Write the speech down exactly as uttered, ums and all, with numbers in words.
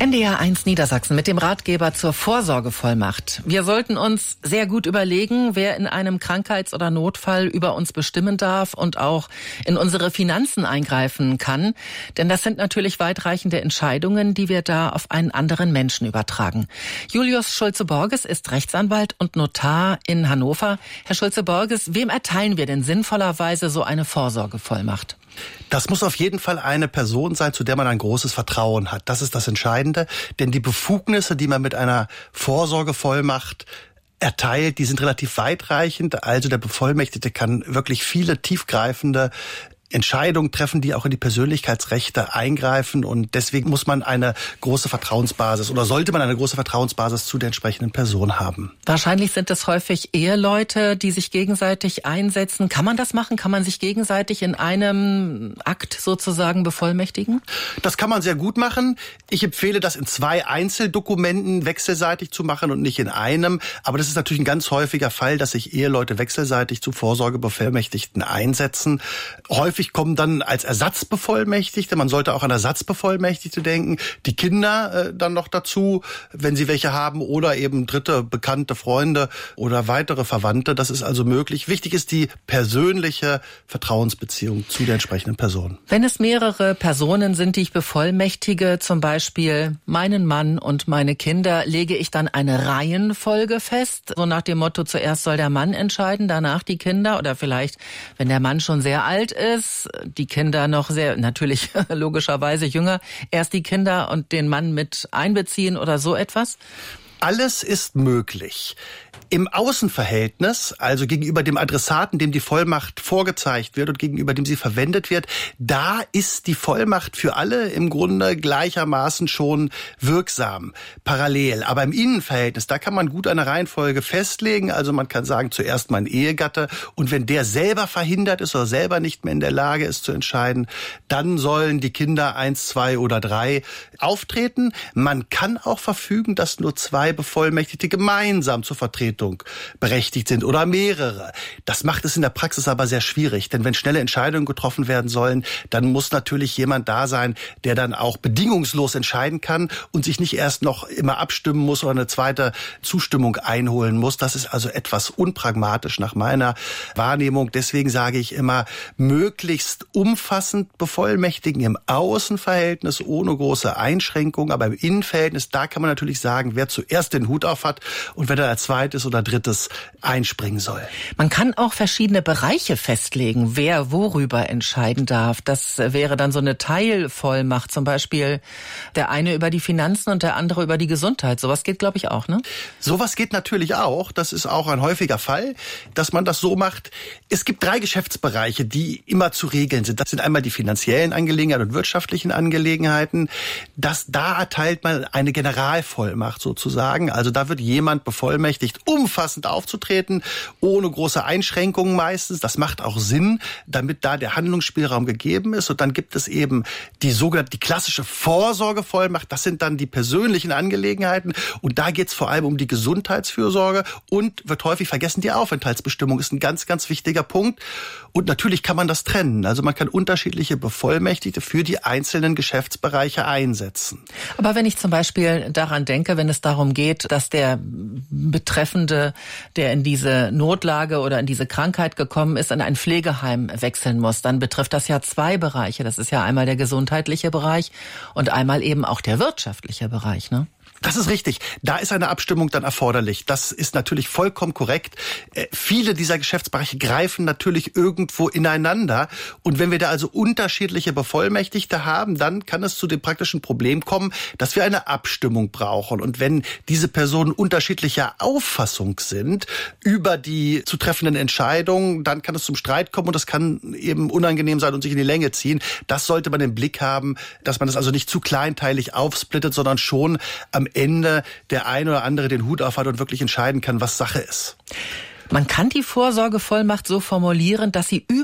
N D R eins Niedersachsen mit dem Ratgeber zur Vorsorgevollmacht. Wir sollten uns sehr gut überlegen, wer in einem Krankheits- oder Notfall über uns bestimmen darf und auch in unsere Finanzen eingreifen kann. Denn das sind natürlich weitreichende Entscheidungen, die wir da auf einen anderen Menschen übertragen. Julius Schulze-Borges ist Rechtsanwalt und Notar in Hannover. Herr Schulze-Borges, wem erteilen wir denn sinnvollerweise so eine Vorsorgevollmacht? Das muss auf jeden Fall eine Person sein, zu der man ein großes Vertrauen hat. Das ist das Entscheidende, denn die Befugnisse, die man mit einer Vorsorgevollmacht erteilt, die sind relativ weitreichend. Also der Bevollmächtigte kann wirklich viele tiefgreifende Entscheidungen treffen, die auch in die Persönlichkeitsrechte eingreifen, und deswegen muss man eine große Vertrauensbasis oder sollte man eine große Vertrauensbasis zu der entsprechenden Person haben. Wahrscheinlich sind es häufig Eheleute, die sich gegenseitig einsetzen. Kann man das machen? Kann man sich gegenseitig in einem Akt sozusagen bevollmächtigen? Das kann man sehr gut machen. Ich empfehle das in zwei Einzeldokumenten wechselseitig zu machen und nicht in einem. Aber das ist natürlich ein ganz häufiger Fall, dass sich Eheleute wechselseitig zu Vorsorgebevollmächtigten einsetzen. Häufig kommen dann als Ersatzbevollmächtigte, man sollte auch an Ersatzbevollmächtigte denken, die Kinder äh, dann noch dazu, wenn sie welche haben, oder eben dritte, bekannte Freunde oder weitere Verwandte. Das ist also möglich. Wichtig ist die persönliche Vertrauensbeziehung zu der entsprechenden Person. Wenn es mehrere Personen sind, die ich bevollmächtige, zum Beispiel meinen Mann und meine Kinder, lege ich dann eine Reihenfolge fest, so nach dem Motto, zuerst soll der Mann entscheiden, danach die Kinder, oder vielleicht, wenn der Mann schon sehr alt ist, die Kinder noch sehr, natürlich logischerweise jünger, erst die Kinder und den Mann mit einbeziehen oder so etwas? Alles ist möglich. Im Außenverhältnis, also gegenüber dem Adressaten, dem die Vollmacht vorgezeigt wird und gegenüber dem sie verwendet wird, da ist die Vollmacht für alle im Grunde gleichermaßen schon wirksam, parallel. Aber im Innenverhältnis, da kann man gut eine Reihenfolge festlegen. Also man kann sagen, zuerst mein Ehegatte, und wenn der selber verhindert ist oder selber nicht mehr in der Lage ist zu entscheiden, dann sollen die Kinder eins, zwei oder drei auftreten. Man kann auch verfügen, dass nur zwei Bevollmächtigte gemeinsam zur Vertretung berechtigt sind oder mehrere. Das macht es in der Praxis aber sehr schwierig, denn wenn schnelle Entscheidungen getroffen werden sollen, dann muss natürlich jemand da sein, der dann auch bedingungslos entscheiden kann und sich nicht erst noch immer abstimmen muss oder eine zweite Zustimmung einholen muss. Das ist also etwas unpragmatisch nach meiner Wahrnehmung. Deswegen sage ich immer, möglichst umfassend bevollmächtigen im Außenverhältnis ohne große Einschränkungen, aber im Innenverhältnis, da kann man natürlich sagen, wer zuerst den Hut auf hat und wer dann als zweites oder drittes einspringen soll. Man kann auch verschiedene Bereiche festlegen, wer worüber entscheiden darf. Das wäre dann so eine Teilvollmacht, zum Beispiel der eine über die Finanzen und der andere über die Gesundheit. Sowas geht, glaube ich, auch, ne? Sowas geht natürlich auch. Das ist auch ein häufiger Fall, dass man das so macht. Es gibt drei Geschäftsbereiche, die immer zu regeln sind. Das sind einmal die finanziellen Angelegenheiten und wirtschaftlichen Angelegenheiten. Das, da erteilt man eine Generalvollmacht sozusagen. Also da wird jemand bevollmächtigt, umfassend aufzutreten, ohne große Einschränkungen meistens. Das macht auch Sinn, damit da der Handlungsspielraum gegeben ist. Und dann gibt es eben die sogenannte, die klassische Vorsorgevollmacht. Das sind dann die persönlichen Angelegenheiten. Und da geht es vor allem um die Gesundheitsfürsorge und wird häufig vergessen, die Aufenthaltsbestimmung ist ein ganz, ganz wichtiger Punkt. Und natürlich kann man das trennen. Also man kann unterschiedliche Bevollmächtigte für die einzelnen Geschäftsbereiche einsetzen. Aber wenn ich zum Beispiel daran denke, wenn es darum geht, dass der Betreffende, der in diese Notlage oder in diese Krankheit gekommen ist, in ein Pflegeheim wechseln muss, dann betrifft das ja zwei Bereiche. Das ist ja einmal der gesundheitliche Bereich und einmal eben auch der wirtschaftliche Bereich, ne? Das ist richtig. Da ist eine Abstimmung dann erforderlich. Das ist natürlich vollkommen korrekt. Äh, viele dieser Geschäftsbereiche greifen natürlich irgendwo ineinander. Und wenn wir da also unterschiedliche Bevollmächtigte haben, dann kann es zu dem praktischen Problem kommen, dass wir eine Abstimmung brauchen. Und wenn diese Personen unterschiedlicher Auffassung sind über die zu treffenden Entscheidungen, dann kann es zum Streit kommen und das kann eben unangenehm sein und sich in die Länge ziehen. Das sollte man im Blick haben, dass man das also nicht zu kleinteilig aufsplittet, sondern schon am Ende der eine oder andere den Hut auf hat und wirklich entscheiden kann, was Sache ist. Man kann die Vorsorgevollmacht so formulieren, dass sie